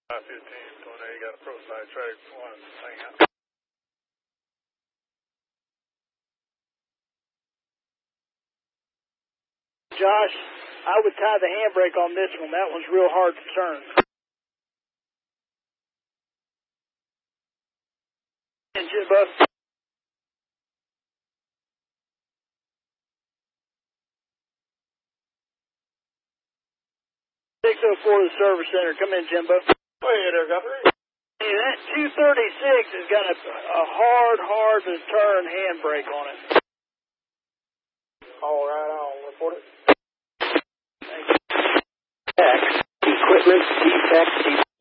I-15, Tornado, you got a pro-side track, one thing out. Josh, I would tie the handbrake on this one. That one's real hard to turn. Engine bus. 604 to the service center. Come in, Jimbo. Go ahead there, Guthrie. Hey, that 236 has got a hard to turn handbrake on it. All right, I'll report it. Thank you. Equipment defect.